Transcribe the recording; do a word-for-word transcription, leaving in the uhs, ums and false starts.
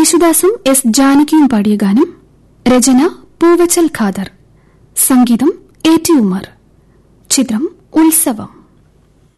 യേശുദാസും എസ് ജാനകിയും പാടിയ ഗാനം. രചന പൂവച്ചൽ ഖാദർ. സംഗീതം എ ടി ഉമർ. ചിത്രം ഉത്സവം.